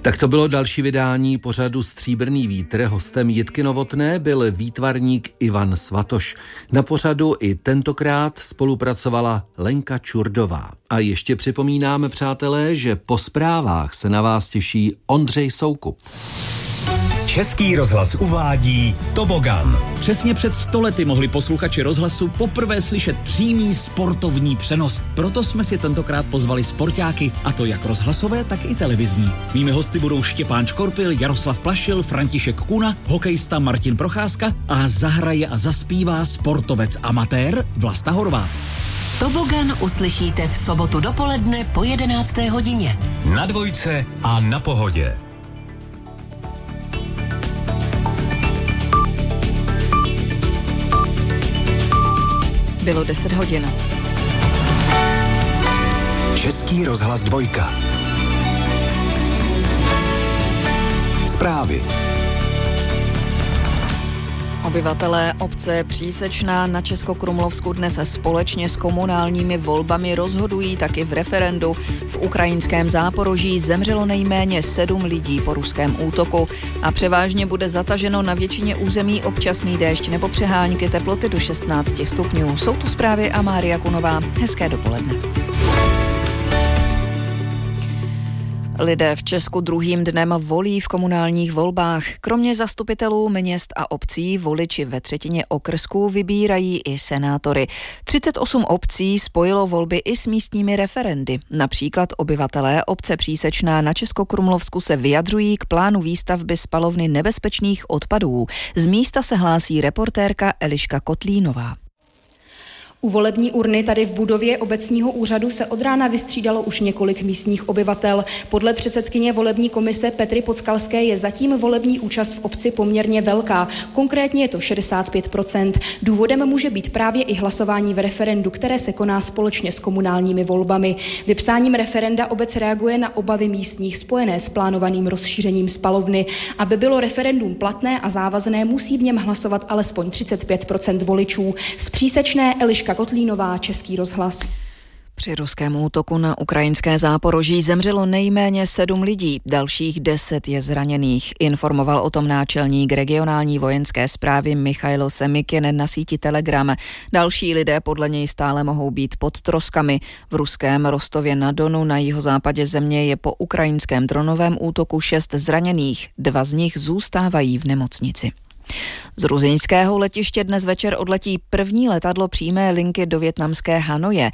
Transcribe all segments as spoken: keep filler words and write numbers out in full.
Tak to bylo další vydání pořadu Stříbrný vítr. Hostem Jitky Novotné byl výtvarník Ivan Svatoš. Na pořadu i tentokrát spolupracovala Lenka Čurdová. A ještě připomínáme, přátelé, že po zprávách se na vás těší Ondřej Soukup. Český rozhlas uvádí Tobogan. Přesně před sto lety mohli posluchači rozhlasu poprvé slyšet přímý sportovní přenos. Proto jsme si tentokrát pozvali sportáky, a to jak rozhlasové, tak i televizní. Mými hosty budou Štěpán Škorpil, Jaroslav Plašil, František Kuna, hokejista Martin Procházka a zahraje a zaspívá sportovec amatér Vlasta Horvát. Tobogan uslyšíte v sobotu dopoledne po jedenácté hodině. Na Dvojce a na Pohodě. Bylo deset hodin. Český rozhlas dvojka. Zprávy. Obyvatelé obce Přísečná na Českokrumlovsku dnes společně s komunálními volbami rozhodují taky v referendu. V ukrajinském Záporoží zemřelo nejméně sedm lidí po ruském útoku a převážně bude zataženo na většině území občasný déšť nebo přehánky, teploty do šestnáct stupňů. Jsou tu zprávy a Mária Kunová. Hezké dopoledne. Lidé v Česku druhým dnem volí v komunálních volbách. Kromě zastupitelů měst a obcí voliči ve třetině okrsků vybírají i senátory. třicet osm obcí spojilo volby i s místními referendy. Například obyvatelé obce Přísečná na Českokrumlovsku se vyjadřují k plánu výstavby spalovny nebezpečných odpadů. Z místa se hlásí reportérka Eliška Kotlínová. U volební urny tady v budově obecního úřadu se od rána vystřídalo už několik místních obyvatel. Podle předsedkyně volební komise Petry Podskalské je zatím volební účast v obci poměrně velká. Konkrétně je to šedesát pět procent. Důvodem může být právě i hlasování v referendu, které se koná společně s komunálními volbami. Vypsáním referenda obec reaguje na obavy místních spojené s plánovaným rozšířením spalovny. Aby bylo referendum platné a závazné, musí v něm hlasovat alespoň třicet pět procent voličů. Z Přísečné Eliška Kotlínová, Český rozhlas. Při ruském útoku na ukrajinské Záporoží zemřelo nejméně sedm lidí, dalších deset je zraněných. Informoval o tom náčelník regionální vojenské správy Michailo Semikin na síti Telegram. Další lidé podle něj stále mohou být pod troskami. V ruském Rostově na Donu na jihozápadě země je po ukrajinském dronovém útoku šest zraněných. Dva z nich zůstávají v nemocnici. Z gruzínského letiště dnes večer odletí první letadlo přímé linky do vietnamské Hanoje.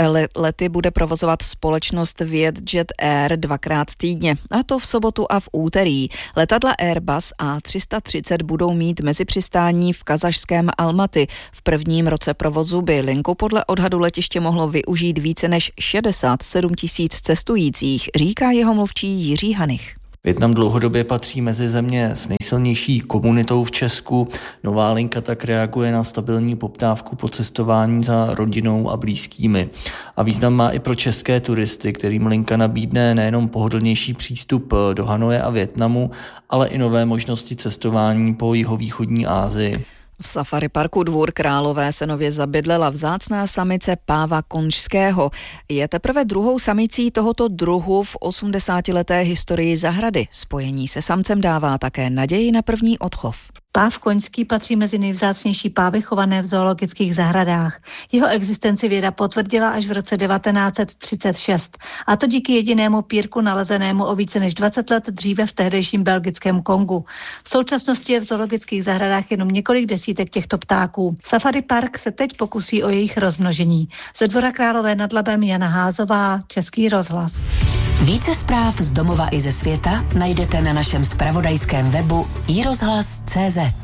Lety bude provozovat společnost Vietjet Air dvakrát týdně, a to v sobotu a v úterý. Letadla Airbus A tři sta třicet budou mít mezipřistání v kazašském Almaty. V prvním roce provozu by linku podle odhadu letiště mohlo využít více než šedesát sedm tisíc cestujících, říká jeho mluvčí Jiří Hanich. Vietnam dlouhodobě patří mezi země s nejsilnější komunitou v Česku. Nová linka tak reaguje na stabilní poptávku po cestování za rodinou a blízkými. A význam má i pro české turisty, kterým linka nabídne nejenom pohodlnější přístup do Hanoje a Vietnamu, ale i nové možnosti cestování po jihovýchodní Asii. V safari parku Dvůr Králové se nově zabydlela vzácná samice páva konžského. Je teprve druhou samicí tohoto druhu v osmdesátileté historii zahrady. Spojení se samcem dává také naději na první odchov. Páv koňský patří mezi nejvzácnější pávy chované v zoologických zahradách. Jeho existenci věda potvrdila až v roce devatenáct set třicet šest, a to díky jedinému pírku nalezenému o více než dvacet let dříve v tehdejším belgickém Kongu. V současnosti je v zoologických zahradách jenom několik desítek těchto ptáků. Safari Park se teď pokusí o jejich rozmnožení. Ze Dvora Králové nad Labem Jana Házová, Český rozhlas. Více zpráv z domova i ze světa najdete na našem zpravodajském webu i rozhlas tečka cé zet.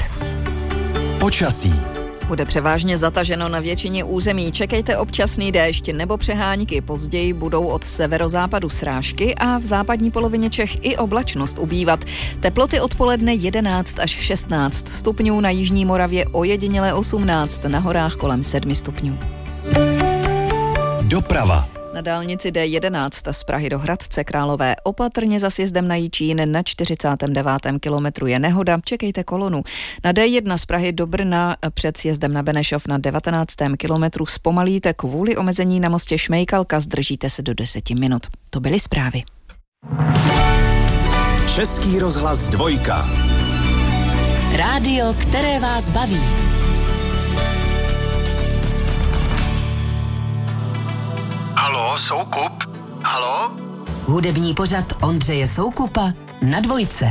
Počasí. Bude převážně zataženo na většině území. Čekejte občasný déšť nebo přehánky. Později budou od severozápadu srážky a v západní polovině Čech i oblačnost ubývat. Teploty odpoledne jedenáct až šestnáct stupňů, na jižní Moravě ojediněle osmnáct, na horách kolem sedm stupňů. Doprava. Na dálnici D jedenáct z Prahy do Hradce Králové opatrně za sjezdem na Jičín na čtyřicátém devátém kilometru je nehoda, čekejte kolonu. Na D jedna z Prahy do Brna před sjezdem na Benešov na devatenáctém kilometru zpomalíte kvůli omezení na mostě Šmejkalka, zdržíte se do deseti minut. To byly zprávy. Český rozhlas dvojka. Rádio, které vás baví. Haló, Soukup? Haló? Hudební pořad Ondřeje Soukupa na dvojce.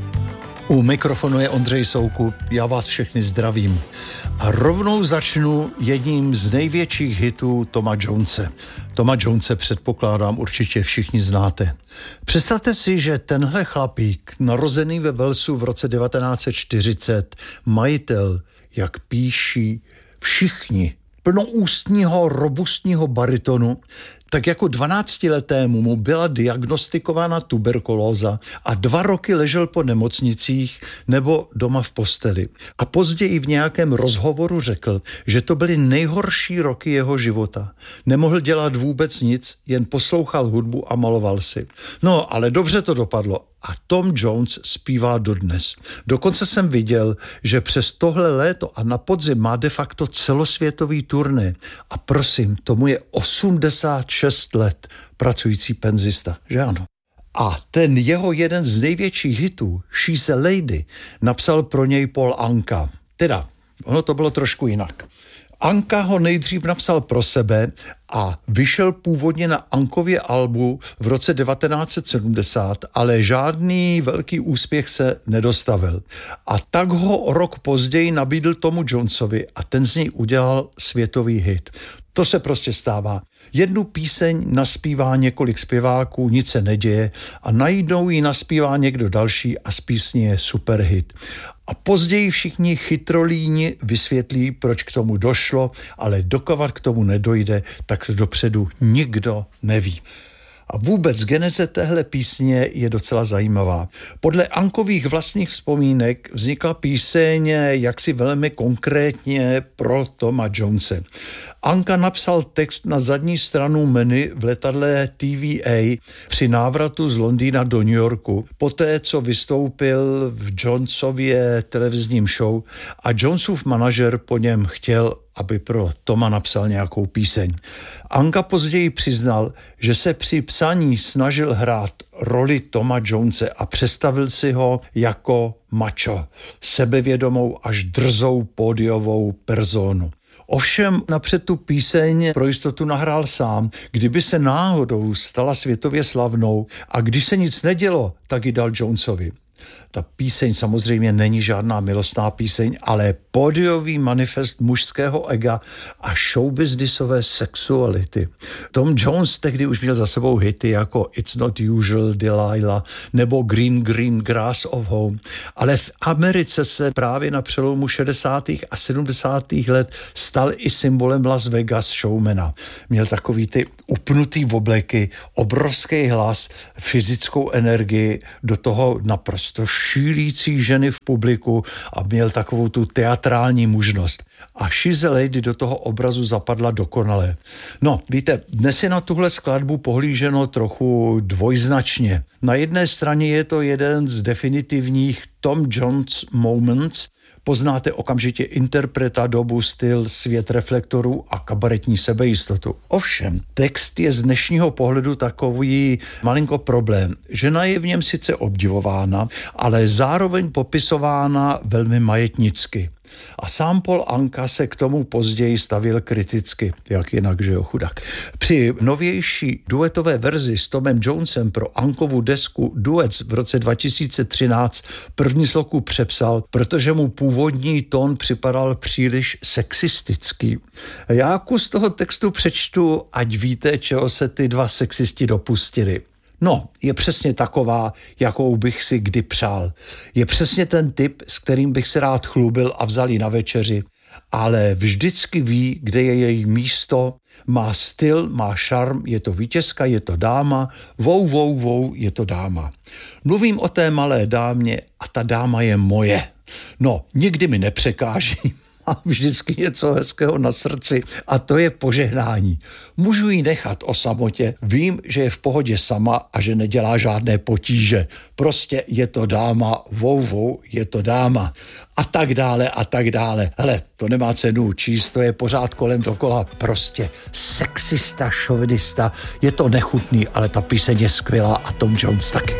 U mikrofonu je Ondřej Soukup, já vás všechny zdravím. A rovnou začnu jedním z největších hitů Toma Jonese. Toma Jonese, předpokládám, určitě všichni znáte. Představte si, že tenhle chlapík, narozený ve Walesu v roce devatenáct set čtyřicet, majitel, jak píší všichni, plnoústního, robustního baritonu, tak jako dvanáctiletému mu byla diagnostikována tuberkulóza a dva roky ležel po nemocnicích nebo doma v posteli. A později v nějakém rozhovoru řekl, že to byly nejhorší roky jeho života. Nemohl dělat vůbec nic, jen poslouchal hudbu a maloval si. No, ale dobře to dopadlo. A Tom Jones zpívá dodnes. Dokonce jsem viděl, že přes tohle léto a na podzim má de facto celosvětový turné. A prosím, tomu je osmdesát šest let, pracující penzista, že ano? A ten jeho jeden z největších hitů, She's a Lady, napsal pro něj Paul Anka. Teda, ono to bylo trošku jinak. Anka ho nejdřív napsal pro sebe a vyšel původně na Ankově albu v roce devatenáct set sedmdesát, ale žádný velký úspěch se nedostavil. A tak ho o rok později nabídl Tomu Jonesovi a ten z něj udělal světový hit. To se prostě stává. Jednu píseň naspívá několik zpěváků, nic se neděje a najednou ji naspívá někdo další a z písně je superhit. A později všichni chytrolíni vysvětlí, proč k tomu došlo, ale dokud k tomu nedojde, tak dopředu nikdo neví. A vůbec geneze téhle písně je docela zajímavá. Podle Ankových vlastních vzpomínek vznikla píseň jaksi velmi konkrétně pro Toma Jonese. Anka napsal text na zadní stranu menu v letadle T V A při návratu z Londýna do New Yorku, poté co vystoupil v Jonesově televizním show a Jonesův manažer po něm chtěl, aby pro Toma napsal nějakou píseň. Anka později přiznal, že se při psaní snažil hrát roli Toma Jonese a představil si ho jako macho, sebevědomou až drzou pódiovou personu. Ovšem napřed tu píseň pro jistotu nahrál sám, kdyby se náhodou stala světově slavnou a když se nic nedělo, tak ji dal Jonesovi. Ta píseň samozřejmě není žádná milostná píseň, ale pódiový manifest mužského ega a showbusinessové sexuality. Tom Jones tehdy už měl za sebou hity jako It's Not Usual, Delilah nebo Green Green Grass of Home, ale v Americe se právě na přelomu šedesátých a sedmdesátých let stal i symbolem Las Vegas showmana. Měl takový ty upnutý obleky, obrovský hlas, fyzickou energii, do toho naprosto šílící ženy v publiku a měl takovou tu teatrální mužnost. A She's a Lady do toho obrazu zapadla dokonale. No, víte, dnes je na tuhle skladbu pohlíženo trochu dvojznačně. Na jedné straně je to jeden z definitivních Tom Jones moments. Poznáte okamžitě interpreta, dobu, styl, svět reflektorů a kabaretní sebejistotu. Ovšem, text je z dnešního pohledu takový malinko problém. Žena je v něm sice obdivována, ale zároveň popisována velmi majetnicky. A sám Paul Anka se k tomu později stavil kriticky, jak jinak, že jo, chudák. Při novější duetové verzi s Tomem Jonesem pro Ankovu desku Duets v roce dva tisíce třináct první sloku přepsal, protože mu původní tón připadal příliš sexistický. Já kus toho textu přečtu, ať víte, čeho se ty dva sexisti dopustili. No, je přesně taková, jakou bych si kdy přál. Je přesně ten typ, s kterým bych se rád chlubil a vzal ji na večeři, ale vždycky ví, kde je její místo, má styl, má šarm, je to vítězka, je to dáma, vou, vou, vou, je to dáma. Mluvím o té malé dámě a ta dáma je moje. No, nikdy mi nepřekáží. A vždycky něco hezkého na srdci a to je požehnání. Můžu ji nechat o samotě, vím, že je v pohodě sama a že nedělá žádné potíže. Prostě je to dáma, vou, vou, je to dáma. A tak dále, a tak dále. Hele, to nemá cenu číst, to je pořád kolem dokola. Prostě sexista, šovinista, je to nechutný, ale ta píseň je skvělá a Tom Jones taky.